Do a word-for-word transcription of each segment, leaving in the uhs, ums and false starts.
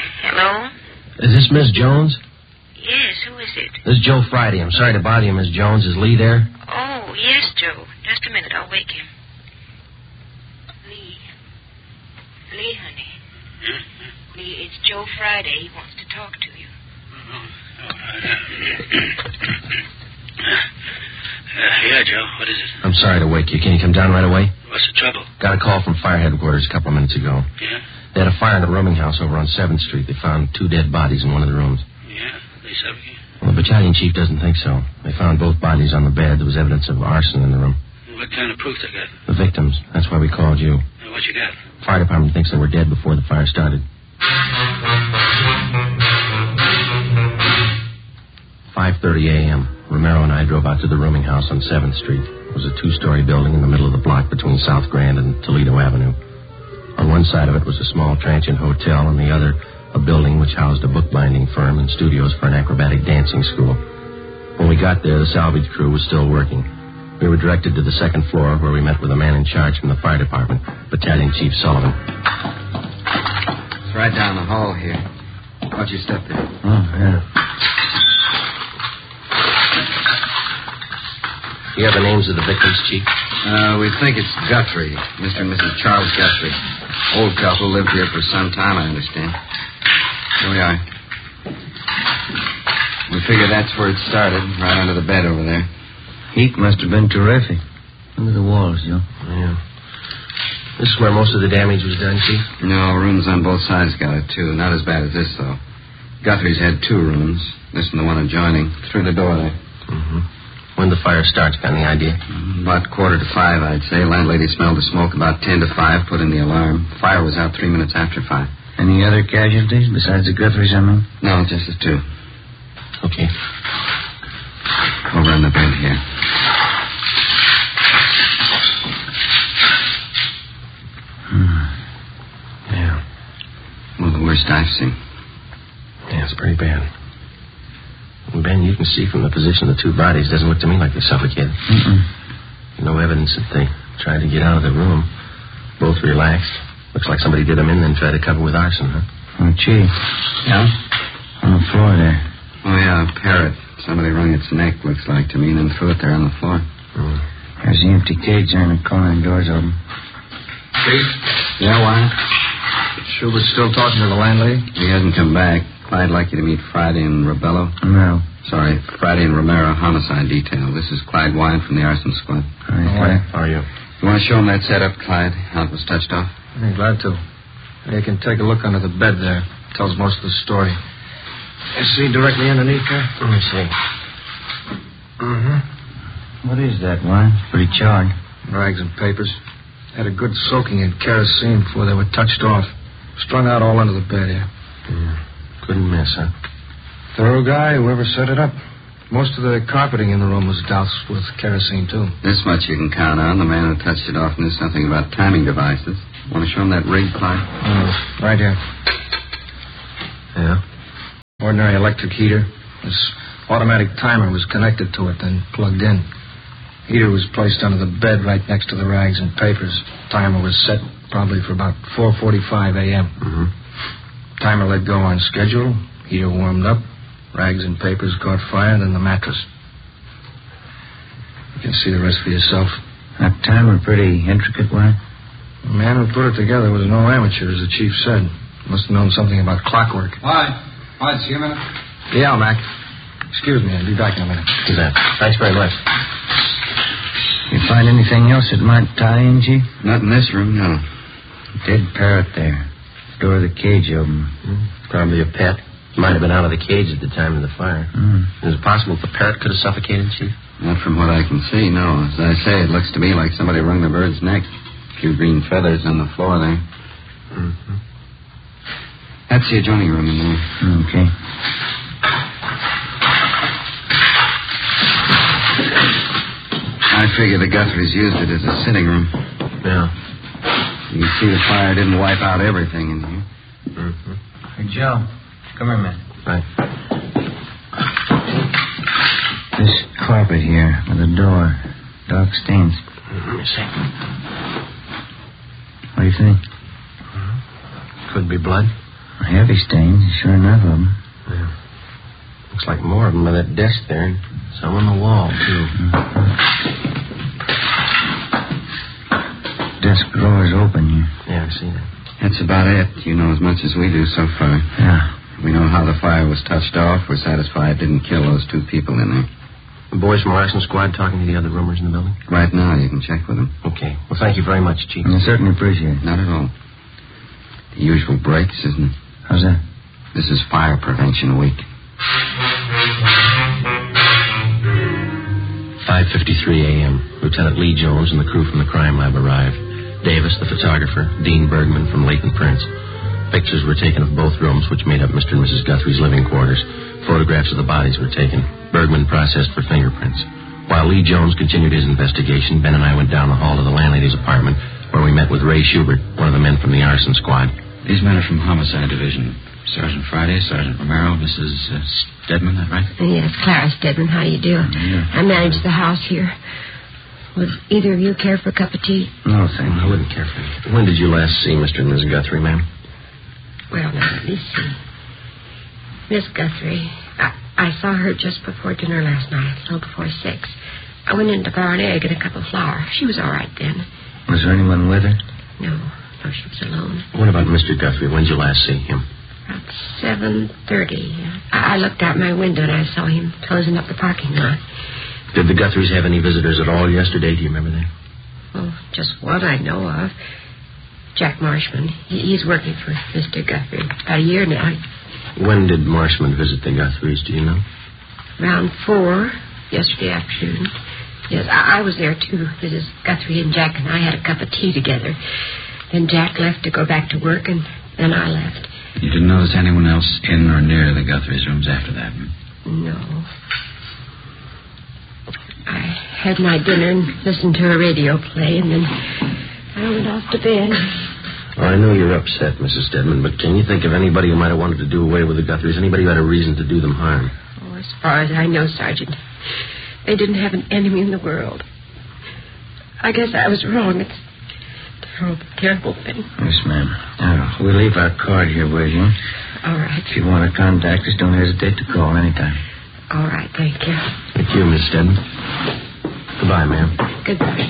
Hello? Is this Miss Jones? Yes, who is it? This is Joe Friday. I'm sorry to bother you, Miss Jones. Is Lee there? Oh, yes, Joe. Just a minute. I'll wake him. Lee. Lee, honey. Lee, it's Joe Friday. He wants to talk to you. Oh, oh, uh, yeah, Joe. What is it? I'm sorry to wake you. Can you come down right away? What's the trouble? Got a call from fire headquarters a couple of minutes ago. Yeah? They had a fire in a rooming house over on seventh Street. They found two dead bodies in one of the rooms. Yeah? They suffocated? Well, the battalion chief doesn't think so. They found both bodies on the bed. There was evidence of arson in the room. What kind of proof they got? The victims. That's why we called you. Uh, what you got? Fire department thinks they were dead before the fire started. five thirty a.m. Romero and I drove out to the rooming house on seventh Street. It was a two-story building in the middle of the block between South Grand and Toledo Avenue. On one side of it was a small transient hotel, and the other a building which housed a bookbinding firm and studios for an acrobatic dancing school. When we got there, the salvage crew was still working. We were directed to the second floor, where we met with a man in charge from the fire department, Battalion Chief Sullivan. It's right down the hall here. Watch your step there. Oh, yeah. You have the names of the victims, Chief? Uh, we think it's Guthrie, Mister and Missus Charles Guthrie. Old couple, lived here for some time, I understand. Here we are. We figure that's where it started, right under the bed over there. Heat must have been terrific. Under the walls, Joe. Yeah. This is where most of the damage was done, Chief? No, rooms on both sides got it, too. Not as bad as this, though. Guthrie's had two rooms. This and the one adjoining. Through the door there. Mm-hmm. When the fire starts, got any idea? About quarter to five, I'd say. Landlady smelled the smoke about ten to five, put in the alarm. Fire was out three minutes after five. Any other casualties besides the Guthries, I mean? No, just the two. Okay. Over on the bed here. Hmm. Yeah. Well, the worst I've seen. Yeah, it's pretty bad. Ben, you can see from the position of the two bodies, doesn't look to me like they suffocated. Mm-mm. No evidence that they tried to get out of the room. Both relaxed. Looks like somebody did them in, then tried to cover with arson, huh? Oh, Chief. Yeah? On the floor there. Oh, yeah, a parrot. Somebody wrung its neck, looks like to me, and then threw it there on the floor. Mm. There's the empty cage there in the corner, and door's open. Chief? Yeah, Wyatt? Schubert's still talking to the landlady? He hasn't come back. I'd like you to meet Friday and Rebello. No. Sorry, Friday and Romero, homicide detail. This is Clyde Wyatt from the arson squad. All right, How are you? You want to show him that setup, Clyde? How it was touched off? I'm glad to. You can take a look under the bed there. Tells most of the story. You see directly underneath there? Let me see. Mm-hmm. What is that, Wyatt? Pretty charred. Rags and papers. Had a good soaking in kerosene before they were touched off. Strung out all under the bed here. Yeah. Couldn't miss, huh? Thorough guy, whoever set it up. Most of the carpeting in the room was doused with kerosene, too. This much you can count on. The man who touched it off knew something about timing devices. Want to show him that rig, Clyde? Mm, right here. Yeah? Ordinary electric heater. This automatic timer was connected to it, then plugged in. Heater was placed under the bed right next to the rags and papers. Timer was set probably for about four forty-five a.m. Mm-hmm. Timer let go on schedule. Heater warmed up. Rags and papers caught fire, then the mattress. You can see the rest for yourself. That timer pretty intricate, Wyatt. The man who put it together was no amateur, as the chief said. Must have known something about clockwork. Hi. Hi, see you a minute. Yeah, Mac. Excuse me, I'll be back in a minute. Do that. Thanks very much. You find anything else that might tie in, Chief? Not in this room, no. Dead parrot there. Door of the cage open. Mm, probably a pet. Might have been out of the cage at the time of the fire. Mm. Is it possible the parrot could have suffocated, Chief? Not from what I can see, no. As I say, it looks to me like somebody wrung the bird's neck. A few green feathers on the floor there. Mm-hmm. That's the adjoining room in there. Okay. I figure the Guthries used it as a sitting room. Yeah. You can see the fire didn't wipe out everything in here. Mm-hmm. Hey, Joe. Come here, man. Right. This carpet here with a door. Dark stains. Let me see. What do you think? Could be blood. Heavy stains, sure enough of them. Yeah. Looks like more of them by that desk there, and some on the wall, too. Mm-hmm. Desk drawer's open here. Yeah, I see that. That's about it. You know as much as we do so far. Yeah. We know how the fire was touched off. We're satisfied it didn't kill those two people in there. The boys from our arson squad talking to the other roomers in the building? Right now, you can check with them. Okay. Well, thank you very much, Chief. I certainly appreciate it. Not at all. The usual breaks, isn't it? How's that? This is Fire Prevention Week. five fifty-three a.m. Lieutenant Lee Jones and the crew from the crime lab arrived. Davis, the photographer, Dean Bergman from Leighton Prince. Pictures were taken of both rooms, which made up Mister and Missus Guthrie's living quarters. Photographs of the bodies were taken. Bergman processed for fingerprints. While Lee Jones continued his investigation, Ben and I went down the hall to the landlady's apartment, where we met with Ray Schubert, one of the men from the arson squad. These men are from Homicide Division. Sergeant Friday, Sergeant Romero, Missus Uh, Stedman, that right? Yes, Clara Stedman, how do you do? Yeah. I manage the house here. Would either of you care for a cup of tea? No, thank you. I wouldn't care for you. When did you last see Mister and Missus Guthrie, ma'am? Well, now, let me see. Miss Guthrie, I, I saw her just before dinner last night, a little before six. I went in to borrow an egg and a cup of flour. She was all right then. Was there anyone with her? No, no, she was alone. What about Mister Guthrie? When did you last see him? About seven thirty. I, I looked out my window and I saw him closing up the parking lot. Did the Guthries have any visitors at all yesterday? Do you remember that? Well, just one I know of. Jack Marshman. He, he's working for Mister Guthrie about a year now. When did Marshman visit the Guthries? Do you know? Around four yesterday afternoon. Yes, I, I was there too. Missus Guthrie and Jack and I had a cup of tea together. Then Jack left to go back to work, and then I left. You didn't notice anyone else in or near the Guthries' rooms after that? No. I had my dinner and listened to a radio play, and then I went off to bed. Well, I know you're upset, Missus Stedman, but can you think of anybody who might have wanted to do away with the Guthries? Anybody who had a reason to do them harm? Oh, as far as I know, Sergeant, they didn't have an enemy in the world. I guess I was wrong. It's a terrible, terrible thing. Yes, ma'am. Now, we'll leave our card here with you. All right. If you want to contact us, don't hesitate to call anytime. All right, thank you. Thank you, Miss Stedman. Goodbye, ma'am. Goodbye.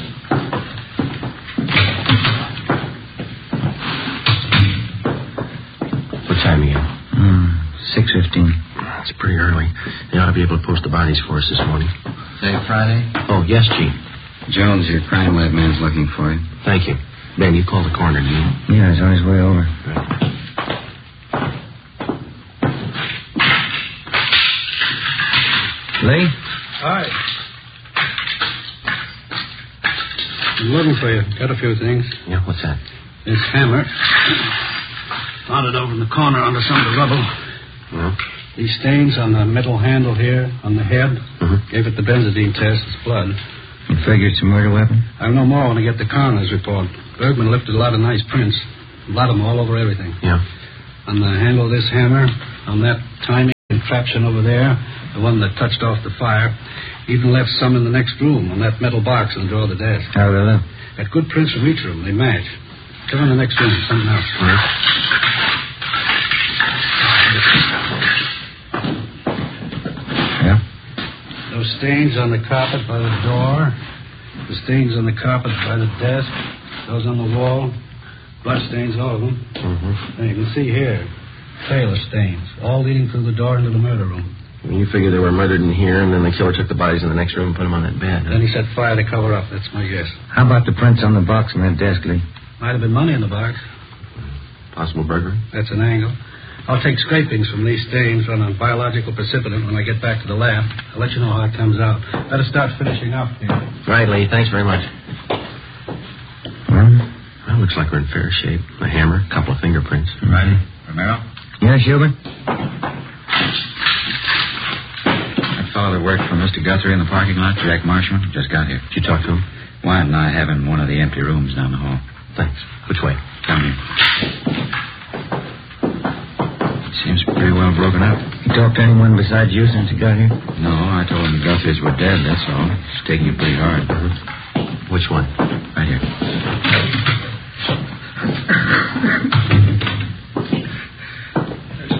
What time again? Mm, six fifteen. That's pretty early. They ought to be able to post the bodies for us this morning. Say Friday? Oh, yes, Chief. Jones, your crime lab man's looking for you. Thank you. Ben, you called the coroner, didn't you? Yeah, he's on his way over. Right. Lee? Hi. I'm looking for you. Got a few things. Yeah, what's that? This hammer. Found it over in the corner under some of the rubble. Well? These stains on the metal handle here, on the head. Mm-hmm. Gave it the benzodine test. It's blood. You figure it's a murder weapon? I'll know more when I get the coroner's report. Bergman lifted a lot of nice prints. Blood them all over everything. Yeah. On the handle of this hammer, on that tiny contraption over there, the one that touched off the fire, even left some in the next room on that metal box in the drawer of the desk. How do they look? Got good prints from each room. They match. Come in the next room. Something else. Yeah? Those stains on the carpet by the door. The stains on the carpet by the desk. Those on the wall. Blood stains, all of them. Mm-hmm. And you can see here, Taylor stains, all leading through the door into the murder room. You figure they were murdered in here, and then the killer took the bodies in the next room and put them on that bed. Huh? Then he set fire to cover up. That's my guess. How about the prints on the box in that desk, Lee? Might have been money in the box. Possible burglary? That's an angle. I'll take scrapings from these stains on a biological precipitant when I get back to the lab. I'll let you know how it comes out. Better start finishing up here. Right, Lee. Thanks very much. Well? Well, looks like we're in fair shape. A hammer, a couple of fingerprints. Friday? Romero? Yeah, Schubert? That fellow that worked for Mister Guthrie in the parking lot, Jack Marshman, just got here. Did you talk to him? Wyatt and I have him in one of the empty rooms down the hall. Thanks. Which way? Come here. Seems pretty well broken up. You talked to anyone besides you since he got here? No, I told him the Guthries were dead, that's all. It's taking you pretty hard. Which one? Right here.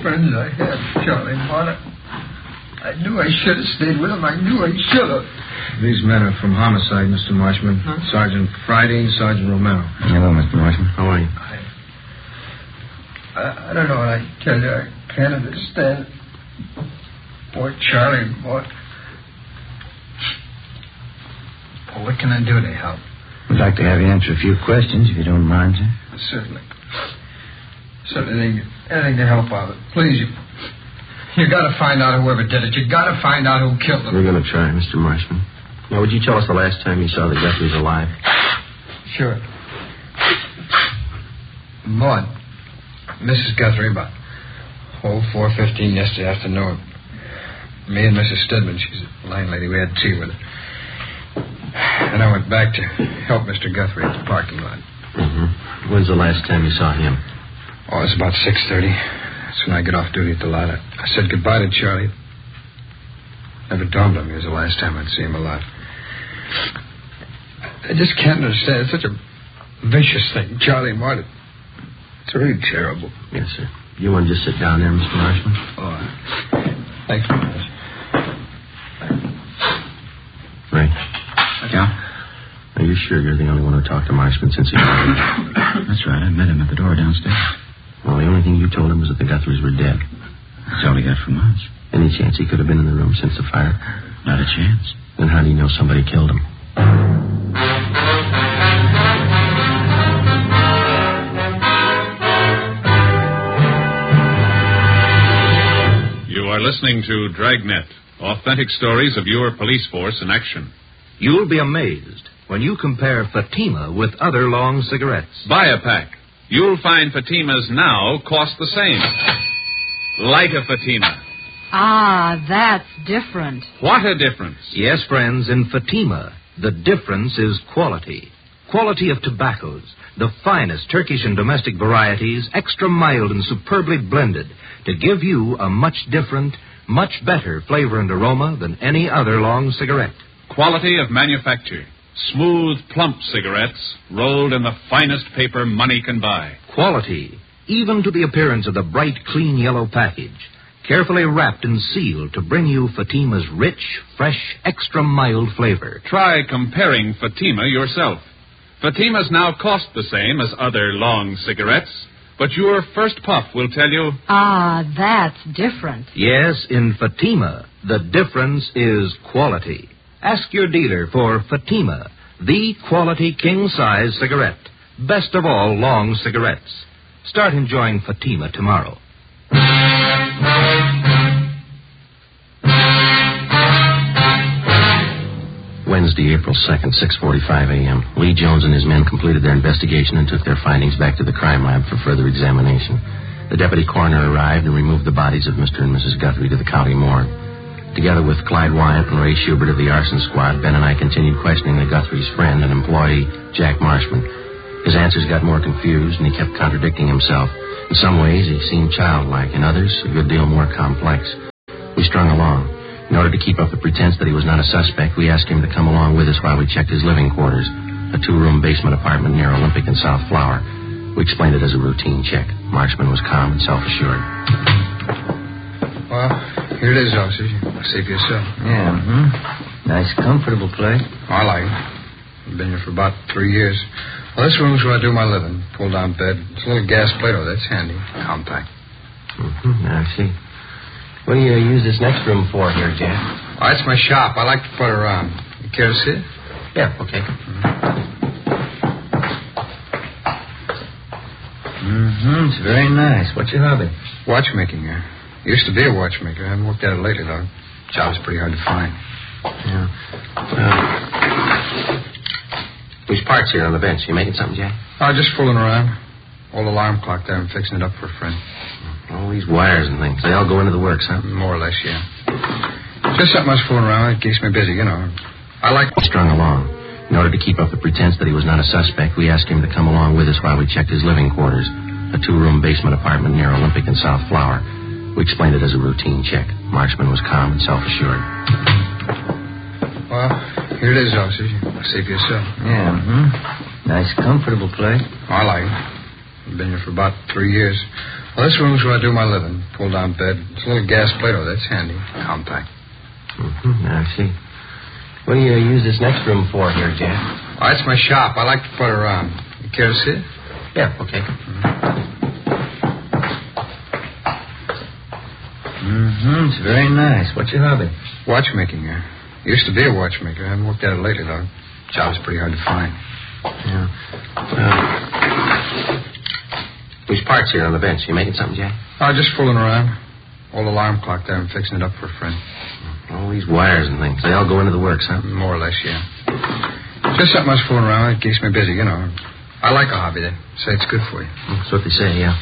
friends I had, Charlie Martin. I knew I should have stayed with him. I knew I should have. These men are from homicide, Mister Marshman. Huh? Sergeant Friday, Sergeant Romero. Hello, Mister Marshman. How are you? I, I, I don't know what I tell you. I can't understand. Boy, Charlie, boy. Well, what can I do to help? I'd like to have you answer a few questions, if you don't mind, sir. Certainly. Certainly anything, anything to help out. Please, you, you got to find out whoever did it. You got to find out who killed them. We're going to try, Mister Marshman. Now, would you tell us the last time you saw the Guthries alive? Sure. Maud, Missus Guthrie, about oh four fifteen yesterday afternoon. Me and Missus Stedman, she's a landlady. We had tea with her. And I went back to help Mister Guthrie at the parking lot. Mm-hmm. When's the last time you saw him? Oh, it's about six thirty. That's when I get off duty at the lot. I, I said goodbye to Charlie. Never dawned on me it was the last time I'd see him alive. I just can't understand. It's such a vicious thing. Charlie Martin. It's really terrible. Yes, sir. You want to just sit down there, Mister Marshman? Oh, thank you, miss. Right. Yeah? Are you sure you're the only one who talked to Marshman since he died? That's right. I met him at the door downstairs. Well, the only thing you told him was that the Guthries were dead. That's all he got from us. Any chance he could have been in the room since the fire? Not a chance. Then how do you know somebody killed him? You are listening to Dragnet, authentic stories of your police force in action. You'll be amazed when you compare Fatima with other long cigarettes. Buy a pack. You'll find Fatimas now cost the same. Light a Fatima. Ah, that's different. What a difference. Yes, friends, in Fatima, the difference is quality. Quality of tobaccos, the finest Turkish and domestic varieties, extra mild and superbly blended, to give you a much different, much better flavor and aroma than any other long cigarette. Quality of manufacture. Smooth, plump cigarettes rolled in the finest paper money can buy. Quality, even to the appearance of the bright, clean yellow package. Carefully wrapped and sealed to bring you Fatima's rich, fresh, extra mild flavor. Try comparing Fatima yourself. Fatimas now cost the same as other long cigarettes, but your first puff will tell you... Ah, that's different. Yes, in Fatima, the difference is quality. Ask your dealer for Fatima, the quality king-size cigarette. Best of all long cigarettes. Start enjoying Fatima tomorrow. Wednesday, April second, six forty-five a.m. Lee Jones and his men completed their investigation and took their findings back to the crime lab for further examination. The deputy coroner arrived and removed the bodies of Mister and Missus Guthrie to the county morgue. Together with Clyde Wyatt and Ray Schubert of the arson squad, Ben and I continued questioning the Guthrie's friend and employee, Jack Marshman. His answers got more confused, and he kept contradicting himself. In some ways, he seemed childlike. In others, a good deal more complex. We strung along. In order to keep up the pretense that he was not a suspect, we asked him to come along with us while we checked his living quarters, a two-room basement apartment near Olympic and South Flower. We explained it as a routine check. Marshman was calm and self-assured. Well, here it is, officer. See for yourself. Yeah, mm-hmm. Nice, comfortable place. I like it. I've been here for about three years. Well, this room's where I do my living. Pull-down bed. It's a little gas Play-Doh. That's handy. Compact. Mm-hmm. I see. What do you use this next room for here, Jack? Oh, it's my shop. I like to put around. You care to see it? Yeah, okay. Mm-hmm. It's very nice. What's your hobby? Watchmaking here. Used to be a watchmaker. I haven't worked at it lately, though. Job's pretty hard to find. Yeah. Well, there's parts here on the bench. You making something, Jack? Oh, just fooling around. Old alarm clock there. I'm fixing it up for a friend. All these wires and things. They all go into the works, huh? More or less, yeah. Just something I was fooling around with. It keeps me busy, you know. I like... Strung along. In order to keep up the pretense that he was not a suspect, we asked him to come along with us while we checked his living quarters, a two-room basement apartment near Olympic and South Flower. We explained it as a routine check. Marshman was calm and self-assured. Well, here it is, officer. See for yourself. Yeah, mm-hmm. Nice, comfortable place. I like it. I've been here for about three years. Well, this room's where I do my living. Pull down bed. It's a little gas plate. Oh, that's handy. Compact. Mm-hmm. I see. What do you use this next room for here, Jack? Oh, it's my shop. I like to put around. You care to see it? Yeah, okay. Mm-hmm. It's very nice. What's your hobby? Watchmaking here. Used to be a watchmaker. I haven't worked at it lately, though. Job's pretty hard to find. Yeah. Well, these parts here on the bench. You making something, Jack? Oh, just fooling around. Old alarm clock there. I'm fixing it up for a friend. All these wires and things. They all go into the works, huh? More or less, yeah. Just something I was fooling around with. It keeps me busy, you know. I like a hobby. They say it's good for you. That's what they say, yeah.